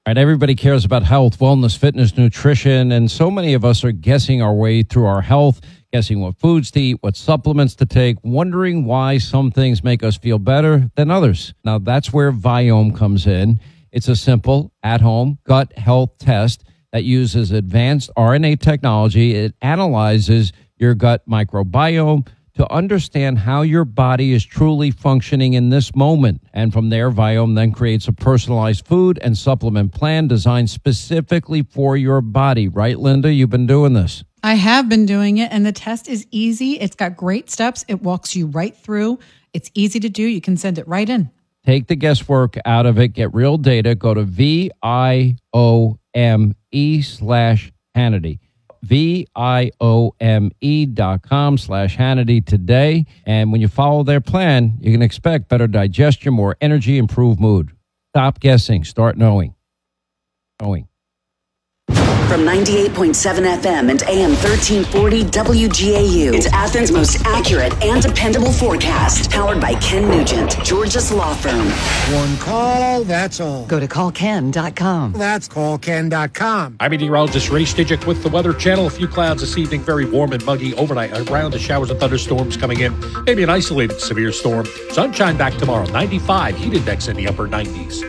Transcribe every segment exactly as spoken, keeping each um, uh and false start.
Right, everybody cares about health, wellness, fitness, nutrition, and so many of us are guessing our way through our health, guessing what foods to eat, what supplements to take, wondering why some things make us feel better than others. Now, that's where Viome comes in. It's a simple, at-home gut health test that uses advanced R N A technology. It analyzes your gut microbiome to understand how your body is truly functioning in this moment. And from there, Viome then creates a personalized food and supplement plan designed specifically for your body. Right, Linda? You've been doing this. I have been doing it, and the test is easy. It's got great steps. It walks you right through. It's easy to do. You can send it right in. Take the guesswork out of it. Get real data. Go to V I O M E slash Hannity. V-I-O-M-E dot com slash Hannity today. And when you follow their plan, you can expect better digestion, more energy, improved mood. Stop guessing. Start knowing. Knowing. From ninety-eight point seven F M and A M thirteen forty W G A U, it's Athens' most accurate and dependable forecast. Powered by Ken Nugent, Georgia's law firm. One call, that's all. Go to call ken dot com. That's call ken dot com. I'm meteorologist Ray Stijik with the Weather Channel. A few clouds this evening, very warm and muggy overnight. Around the showers and thunderstorms coming in. Maybe an isolated severe storm. Sunshine back tomorrow. ninety-five, heat index in the upper nineties.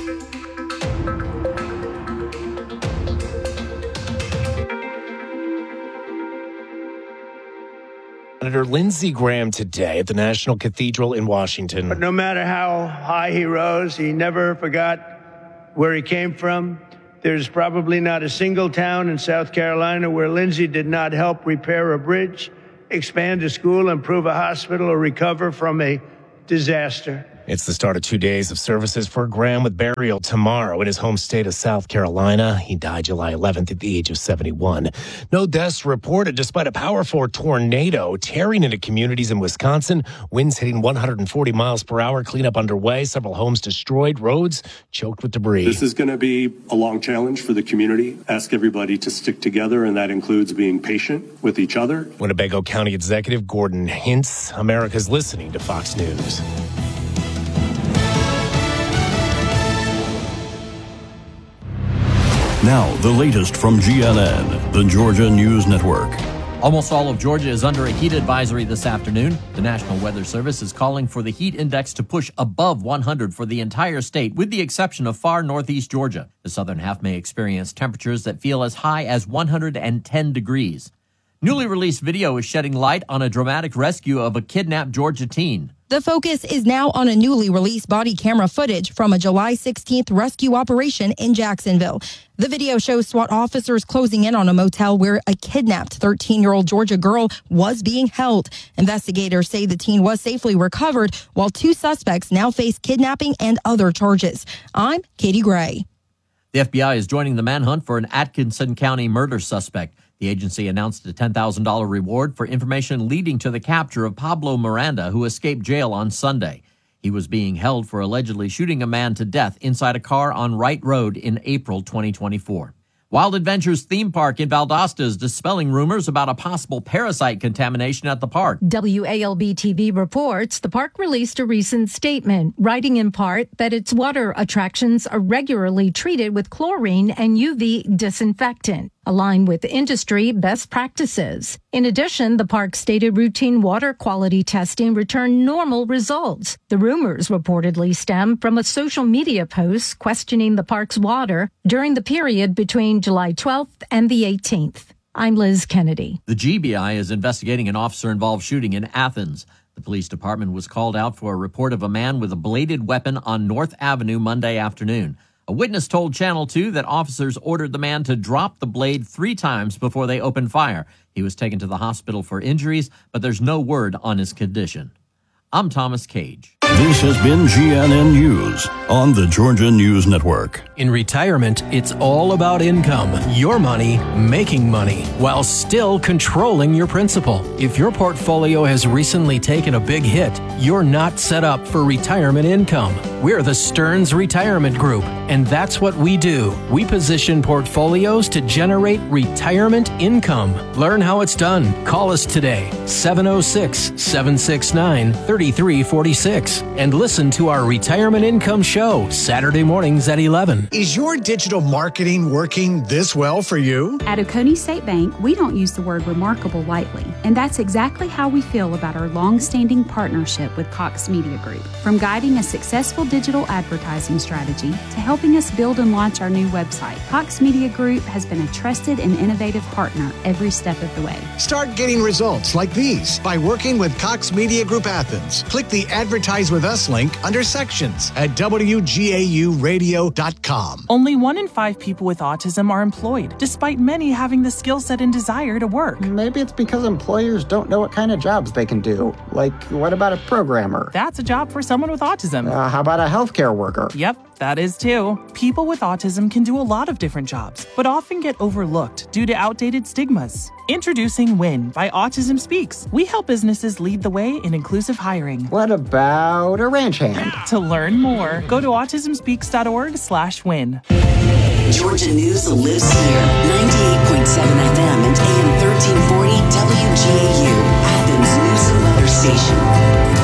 Senator Lindsey Graham today at the National Cathedral in Washington. But no matter how high he rose, he never forgot where he came from. There's probably not a single town in South Carolina where Lindsey did not help repair a bridge, expand a school, improve a hospital, or recover from a disaster. It's the start of two days of services for Graham with burial tomorrow in his home state of South Carolina. He died July eleventh at the age of seventy-one. No deaths reported despite a Power four tornado tearing into communities in Wisconsin. Winds hitting one hundred forty miles per hour. Cleanup underway. Several homes destroyed. Roads choked with debris. This is going to be a long challenge for the community. Ask everybody to stick together, and that includes being patient with each other. Winnebago County Executive Gordon Hintz. America's listening to Fox News. Now, the latest from G N N, the Georgia News Network. Almost all of Georgia is under a heat advisory this afternoon. The National Weather Service is calling for the heat index to push above one hundred for the entire state, with the exception of far northeast Georgia. The southern half may experience temperatures that feel as high as one hundred ten degrees. Newly released video is shedding light on a dramatic rescue of a kidnapped Georgia teen. The focus is now on a newly released body camera footage from a July sixteenth rescue operation in Jacksonville. The video shows SWAT officers closing in on a motel where a kidnapped thirteen-year-old Georgia girl was being held. Investigators say the teen was safely recovered, while two suspects now face kidnapping and other charges. I'm Katie Gray. The F B I is joining the manhunt for an Atkinson County murder suspect. The agency announced a ten thousand dollars reward for information leading to the capture of Pablo Miranda, who escaped jail on Sunday. He was being held for allegedly shooting a man to death inside a car on Wright Road in April twenty twenty-four. Wild Adventures theme park in Valdosta is dispelling rumors about a possible parasite contamination at the park. W A L B T V reports the park released a recent statement, writing in part that its water attractions are regularly treated with chlorine and U V disinfectant, aligned with industry best practices. In addition, the park stated routine water quality testing returned normal results. The rumors reportedly stem from a social media post questioning the park's water during the period between July twelfth and the eighteenth. I'm Liz Kennedy. The G B I is investigating an officer-involved shooting in Athens. The police department was called out for a report of a man with a bladed weapon on North Avenue Monday afternoon. A witness told Channel two that officers ordered the man to drop the blade three times before they opened fire. He was taken to the hospital for injuries, but there's no word on his condition. I'm Thomas Cage. This has been G N N News on the Georgia News Network. In retirement, it's all about income, your money, making money, while still controlling your principal. If your portfolio has recently taken a big hit, you're not set up for retirement income. We're the Stearns Retirement Group, and that's what we do. We position portfolios to generate retirement income. Learn how it's done. Call us today, seven oh six, seven six nine, three three four six. us and listen to our Retirement Income Show, Saturday mornings at eleven. Is your digital marketing working this well for you? At Oconee State Bank, we don't use the word remarkable lightly, and that's exactly how we feel about our long-standing partnership with Cox Media Group. From guiding a successful digital advertising strategy to helping us build and launch our new website, Cox Media Group has been a trusted and innovative partner every step of the way. Start getting results like these by working with Cox Media Group Athens. Click the Advertise with Us link under Sections at W G A U radio dot com. Only one in five people with autism are employed, despite many having the skill set and desire to work. Maybe it's because employers don't know what kind of jobs they can do. Like, what about a programmer? That's a job for someone with autism. Uh, how about a healthcare worker? Yep, that is too. People with autism can do a lot of different jobs, but often get overlooked due to outdated stigmas. Introducing WIN by Autism Speaks. We help businesses lead the way in inclusive hiring. What about a ranch hand? To learn more, go to autism speaks dot org slash win. Georgia News lives here. ninety-eight point seven F M and A M thirteen forty W G A U, Athens News and Weather Station.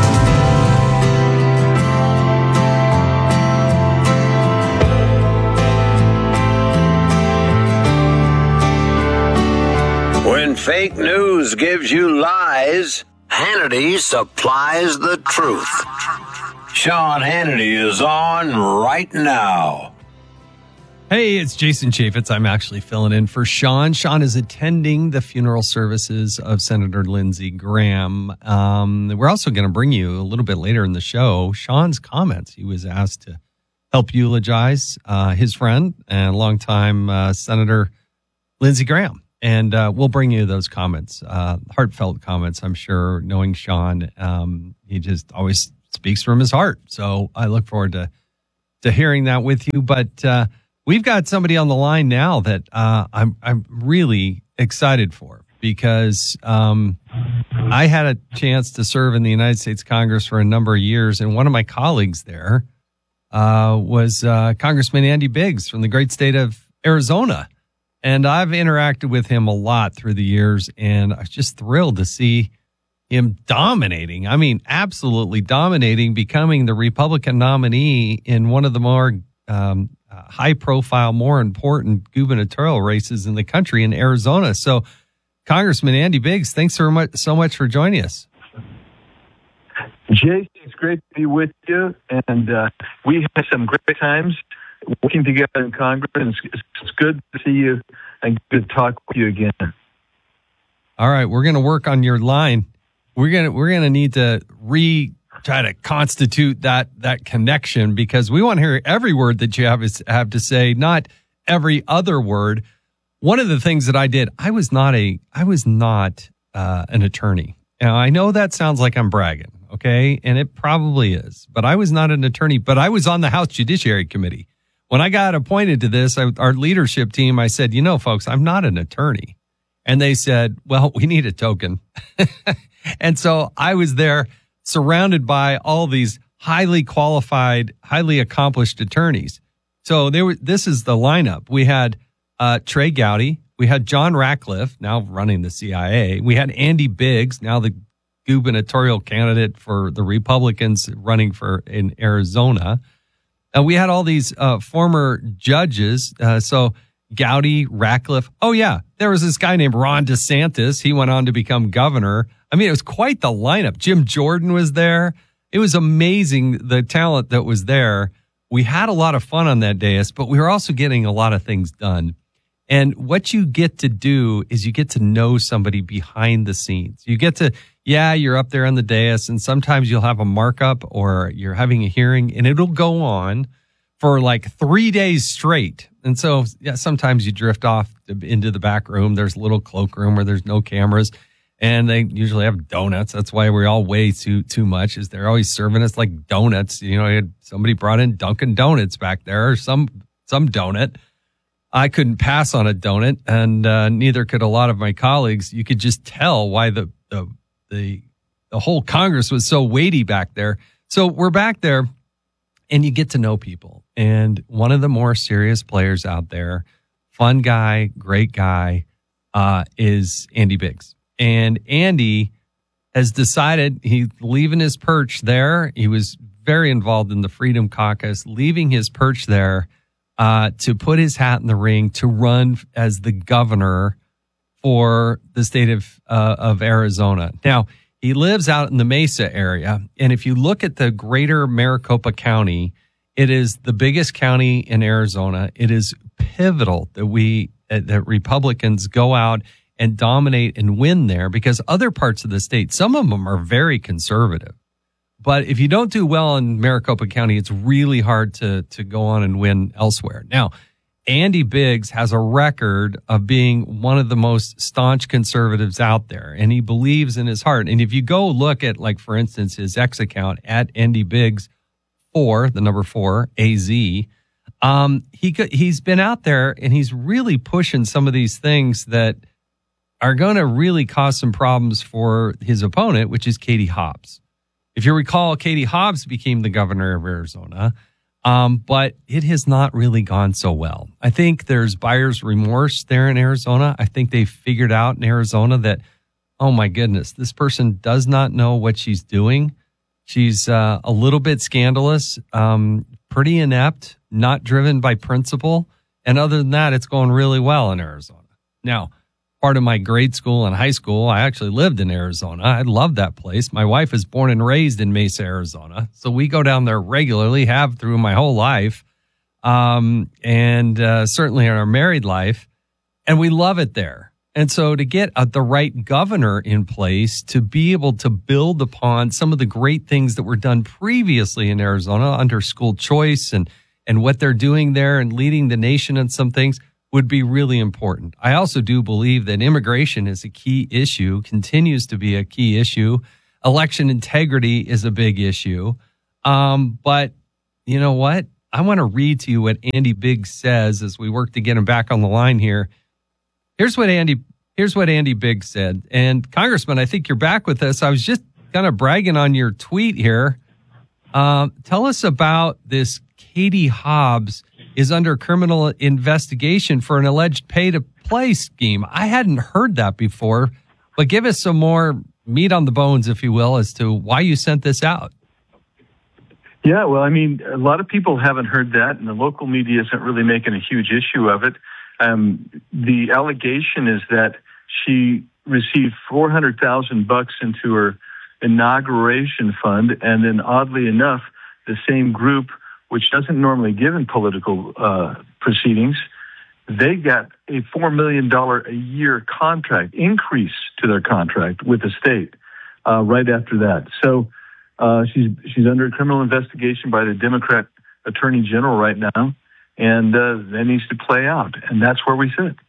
When fake news gives you lies, Hannity supplies the truth. Sean Hannity is on right now. Hey, it's Jason Chaffetz. I'm actually filling in for Sean. Sean is attending the funeral services of Senator Lindsey Graham. Um, we're also going to bring you a little bit later in the show Sean's comments. He was asked to help eulogize uh, his friend and longtime uh, Senator Lindsey Graham. And uh, we'll bring you those comments, uh, heartfelt comments, I'm sure, knowing Sean. Um, he just always speaks from his heart. So I look forward to to hearing that with you. But uh, we've got somebody on the line now that uh, I'm I'm really excited for because um, I had a chance to serve in the United States Congress for a number of years. And one of my colleagues there uh, was uh, Congressman Andy Biggs from the great state of Arizona. And I've interacted with him a lot through the years, and I was just thrilled to see him dominating. I mean, absolutely dominating, becoming the Republican nominee in one of the more um, high-profile, more important gubernatorial races in the country in Arizona. So, Congressman Andy Biggs, thanks so much, so much for joining us. Jason, it's great to be with you, and uh, we had some great times working together in Congress, and it's, it's good to see you and good to talk with you again. All right, we're going to work on your line. We're going to we're going to need to re try to constitute that that connection because we want to hear every word that you have is, have to say, not every other word. One of the things that I did, I was not a I was not uh, an attorney. Now I know that sounds like I'm bragging, okay, and it probably is, but I was not an attorney. But I was on the House Judiciary Committee. When I got appointed to this, I, our leadership team, I said, you know, folks, I'm not an attorney. And they said, well, we need a token. And so I was there surrounded by all these highly qualified, highly accomplished attorneys. So there were, this is the lineup. We had uh, Trey Gowdy. We had John Ratcliffe, now running the C I A. We had Andy Biggs, now the gubernatorial candidate for the Republicans running for in Arizona. Uh, we had all these uh, former judges. Uh, so Gowdy, Ratcliffe. Oh, yeah. There was this guy named Ron DeSantis. He went on to become governor. I mean, it was quite the lineup. Jim Jordan was there. It was amazing, the talent that was there. We had a lot of fun on that dais, but we were also getting a lot of things done. And what you get to do is you get to know somebody behind the scenes. You get to, yeah, you're up there on the dais, and sometimes you'll have a markup or you're having a hearing, and it'll go on for like three days straight. And so, yeah, sometimes you drift off into the back room. There's a little cloakroom where there's no cameras, and they usually have donuts. That's why we all weigh too too much, is they're always serving us like donuts. You know, somebody brought in Dunkin' Donuts back there, or some some donut. I couldn't pass on a donut, and uh, neither could a lot of my colleagues. You could just tell why the, the the the whole Congress was so weighty back there. So we're back there, and you get to know people. And one of the more serious players out there, fun guy, great guy, uh, is Andy Biggs. And Andy has decided he's leaving his perch there. He was very involved in the Freedom Caucus, leaving his perch there uh, to put his hat in the ring to run as the governor for the state of uh, of Arizona. Now, he lives out in the Mesa area, and if you look at the greater Maricopa County, it is the biggest county in Arizona. It is pivotal that we uh, that Republicans go out and dominate and win there, because other parts of the state, some of them are very conservative. But if you don't do well in Maricopa County, it's really hard to to go on and win elsewhere. Now, Andy Biggs has a record of being one of the most staunch conservatives out there, and he believes in his heart. And if you go look at, like, for instance, his X account at Andy Biggs four, the number four, A Z, um, he he's been out there and he's really pushing some of these things that are going to really cause some problems for his opponent, which is Katie Hobbs. If you recall, Katie Hobbs became the governor of Arizona, um, but it has not really gone so well. I think there's buyer's remorse there in Arizona. I think they figured out in Arizona that, oh my goodness, this person does not know what she's doing. She's uh, a little bit scandalous, um, pretty inept, not driven by principle. And other than that, it's going really well in Arizona. Now, part of my grade school and high school, I actually lived in Arizona. I love that place. My wife is born and raised in Mesa, Arizona. So we go down there regularly, have through my whole life, um, and uh, certainly in our married life. And we love it there. And so to get uh, the right governor in place to be able to build upon some of the great things that were done previously in Arizona under school choice and, and what they're doing there and leading the nation in some things would be really important. I also do believe that immigration is a key issue, continues to be a key issue. Election integrity is a big issue. Um, but you know what? I want to read to you what Andy Biggs says as we work to get him back on the line here. Here's what Andy, here's what Andy Biggs said. And Congressman, I think you're back with us. I was just kind of bragging on your tweet here. Um, tell us about this Katie Hobbs is under criminal investigation for an alleged pay-to-play scheme. I hadn't heard that before, but give us some more meat on the bones, if you will, as to why you sent this out. Yeah, well, I mean, a lot of people haven't heard that, and the local media isn't really making a huge issue of it. Um, the allegation is that she received four hundred thousand bucks into her inauguration fund, and then oddly enough, the same group, which doesn't normally give in political uh, proceedings, they got a four million dollars a year contract, increase to their contract with the state uh, right after that. So uh, she's she's under a criminal investigation by the Democrat Attorney General right now, and uh, that needs to play out. And that's where we sit.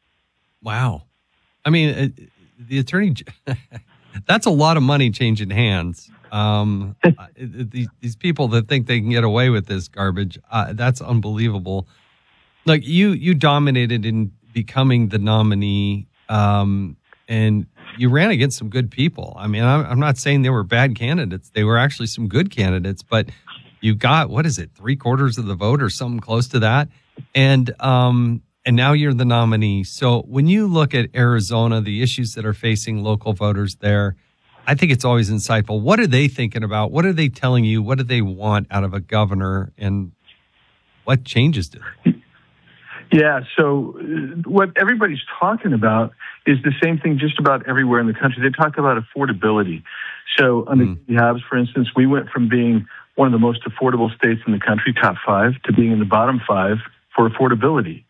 Wow. I mean, uh, the attorney, that's a lot of money changing hands. Um, these, these people that think they can get away with this garbage, uh, that's unbelievable. Like you, you dominated in becoming the nominee, um, and you ran against some good people. I mean, I'm, I'm not saying they were bad candidates. They were actually some good candidates, but you got, what is it, three quarters of the vote or something close to that. And, um, and now you're the nominee. So when you look at Arizona, the issues that are facing local voters there, I think it's always insightful. What are they thinking about? What are they telling you? What do they want out of a governor? And what changes do they? Yeah, so what everybody's talking about is the same thing just about everywhere in the country. They talk about affordability. So under mm. Katie Hobbs, for instance, we went from being one of the most affordable states in the country, top five, to being in the bottom five for affordability.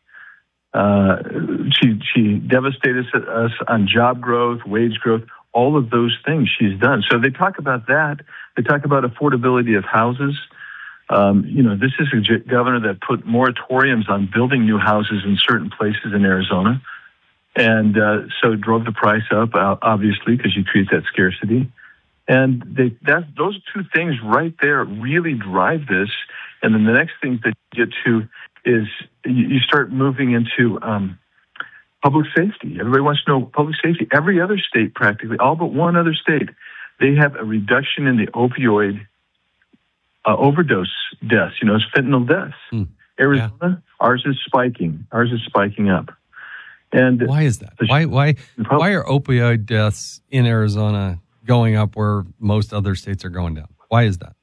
Uh, she she devastated us on job growth, wage growth, all of those things she's done. So they talk about that. They talk about affordability of houses. Um, you know, this is a governor that put moratoriums on building new houses in certain places in Arizona. And uh, so it drove the price up, obviously, because you create that scarcity. And they, that, those two things right there really drive this. And then the next thing that you get to is you, you start moving into um, public safety. Everybody wants to know public safety. Every other state, practically, all but one other state, they have a reduction in the opioid uh, overdose deaths, you know, it's fentanyl deaths. Hmm. Arizona, yeah. ours is spiking. Ours is spiking up. And why is that? Why why why are opioid deaths in Arizona going up where most other states are going down. Why is that?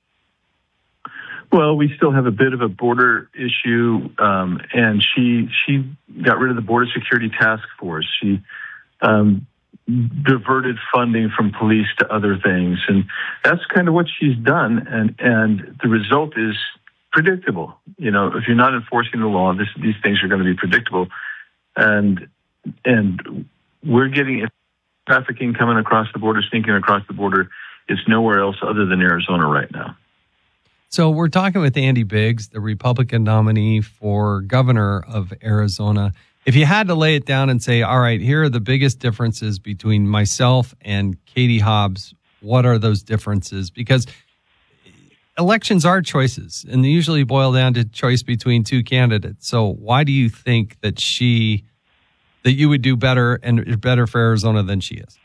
Well, we still have a bit of a border issue, um, and she she got rid of the Border Security Task Force. She um, diverted funding from police to other things, and that's kind of what she's done. And and the result is predictable. You know, if you're not enforcing the law, this, these things are going to be predictable, and and we're getting trafficking coming across the border, sneaking across the border. It's nowhere else other than Arizona right now. So we're talking with Andy Biggs, the Republican nominee for governor of Arizona. If you had to lay it down and say, all right, here are the biggest differences between myself and Katie Hobbs, what are those differences? Because elections are choices, and they usually boil down to choice between two candidates. So why do you think that she, that you would do better and better for Arizona than she is?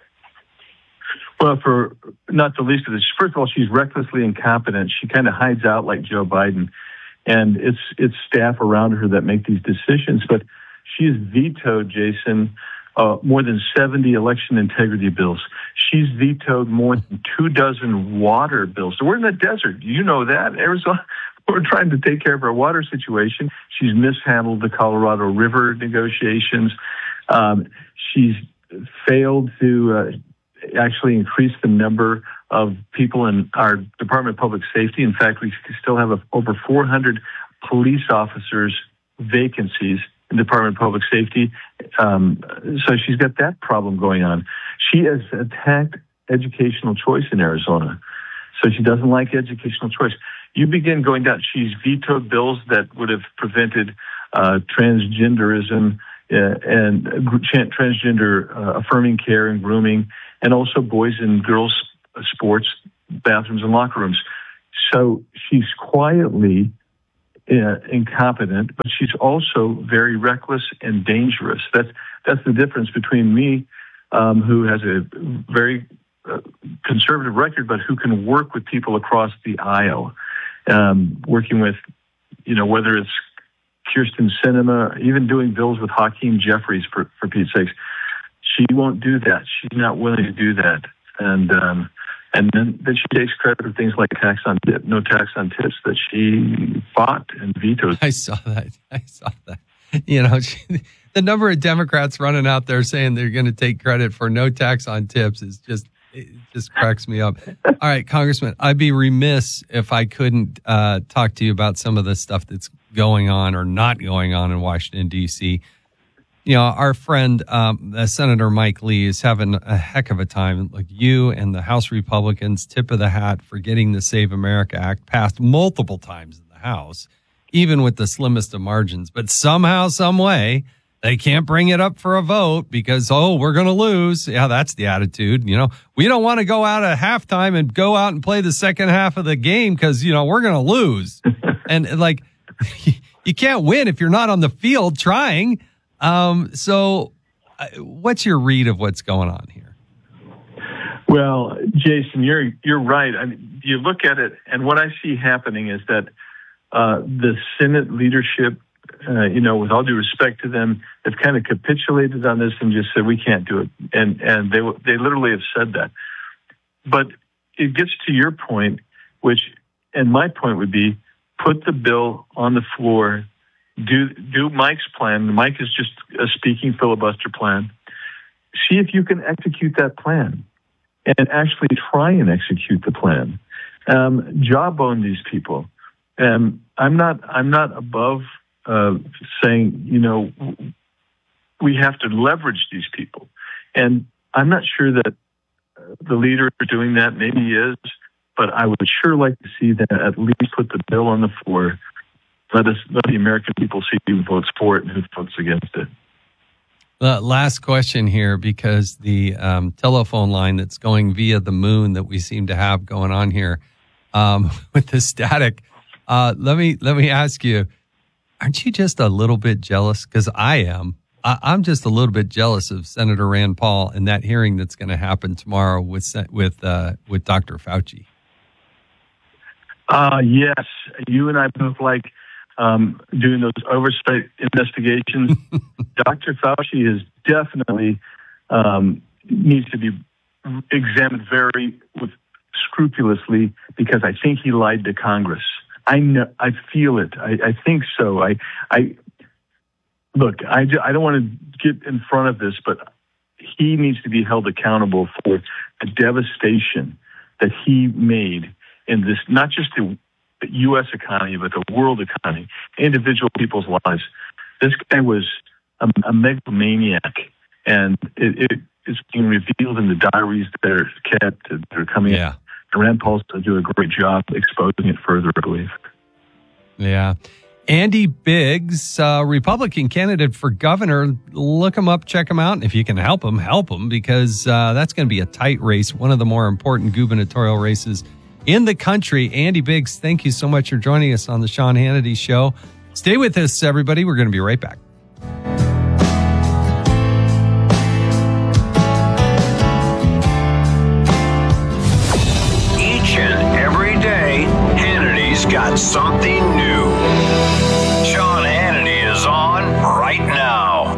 Well, for not the least of this, first of all, she's recklessly incompetent. She kind of hides out like Joe Biden, and it's it's staff around her that make these decisions. But she's vetoed, Jason, uh, more than seventy election integrity bills. She's vetoed more than two dozen water bills. So we're in the desert. You know that. Arizona, we're trying to take care of our water situation. She's mishandled the Colorado River negotiations. Um, she's failed to... Uh, actually increase the number of people in our Department of Public Safety. In fact, we still have a, over four hundred police officers vacancies in the Department of Public Safety. Um, so she's got that problem going on. She has attacked educational choice in Arizona. So she doesn't like educational choice. You begin going down. She's vetoed bills that would have prevented uh, transgenderism uh, and transgender uh, affirming care and grooming, and also boys and girls sports, bathrooms and locker rooms. So she's quietly uh, incompetent, but she's also very reckless and dangerous. That's that's the difference between me, um, who has a very uh, conservative record, but who can work with people across the aisle, um, working with, you know, whether it's Kirsten Sinema, even doing bills with Hakeem Jeffries, for, for Pete's sakes. She won't do that. She's not willing to do that. And um, and then, then she takes credit for things like tax on tip, no tax on tips that she fought and vetoed. I saw that. I saw that. You know, she, the number of Democrats running out there saying they're going to take credit for no tax on tips is just, it just cracks me up. All right, Congressman, I'd be remiss if I couldn't uh, talk to you about some of the stuff that's going on or not going on in Washington, D C. You know, our friend, um, uh, Senator Mike Lee, is having a heck of a time. Like, you and the House Republicans, tip of the hat for getting the Save America Act passed multiple times in the House, even with the slimmest of margins. But somehow, some way, they can't bring it up for a vote because, oh, we're going to lose. Yeah, that's the attitude. You know, we don't want to go out at halftime and go out and play the second half of the game because, you know, we're going to lose. And, like, you can't win if you're not on the field trying. Um, so uh, what's your read of what's going on here? Well, Jason, you're, you're right. I mean, you look at it, and what I see happening is that, uh, the Senate leadership, uh, you know, with all due respect to them, have kind of capitulated on this and just said, we can't do it. And, and they, they literally have said that. But it gets to your point, which, and my point would be, put the bill on the floor. Do do Mike's plan. Mike is just a speaking filibuster plan. See if you can execute that plan and actually try and execute the plan. Um, jawbone these people. Um, I'm not I'm not above uh, saying, you know, we have to leverage these people. And I'm not sure that the leader is doing that. Maybe he is. But I would sure like to see them at least put the bill on the floor. Let us, let the American people see who votes for it and who votes against it. Uh, last question here, because the um, telephone line that's going via the moon that we seem to have going on here um, with the static. Uh, let me let me ask you: aren't you just a little bit jealous? Because I am. I, I'm just a little bit jealous of Senator Rand Paul and that hearing that's going to happen tomorrow with with uh, with Doctor Fauci. Uh, yes, you and I both like. Um, doing those oversight investigations. Doctor Fauci is definitely um, needs to be examined very with scrupulously because I think he lied to Congress. I know, I feel it. I, I think so. I, I look. I, I don't want to get in front of this, but he needs to be held accountable for the devastation that he made in this, not just the U S economy, but the world economy, individual people's lives. This guy was a, a megalomaniac, and it, it is being revealed in the diaries that are kept, that are coming yeah. out. And Rand Paul's going to do a great job exposing it further, I believe. Yeah. Andy Biggs, uh, Republican candidate for governor. Look him up, check him out. And if you can help him, help him, because uh, that's going to be a tight race, one of the more important gubernatorial races in the country. Andy Biggs, thank you so much for joining us on the Sean Hannity Show. Stay with us, everybody. We're going to be right back. Each and every day, Hannity's got something new. Sean Hannity is on right now.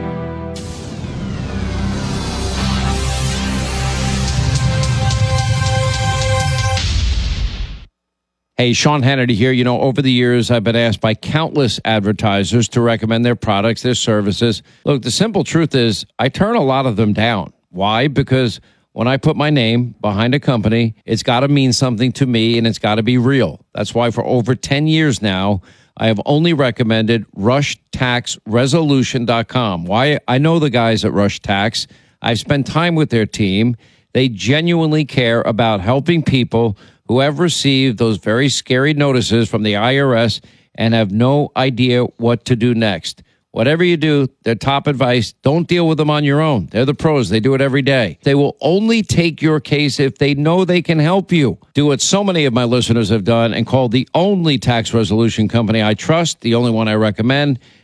Hey, Sean Hannity here. You know, over the years, I've been asked by countless advertisers to recommend their products, their services. Look, the simple truth is I turn a lot of them down. Why? Because when I put my name behind a company, it's got to mean something to me, and it's got to be real. That's why for over ten years now, I have only recommended rush tax resolution dot com. Why? I know the guys at Rush Tax. I've spent time with their team. They genuinely care about helping people who have received those very scary notices from the I R S and have no idea what to do next. Whatever you do, their top advice, don't deal with them on your own. They're the pros. They do it every day. They will only take your case if they know they can help you. Do what so many of my listeners have done and call the only tax resolution company I trust, the only one I recommend,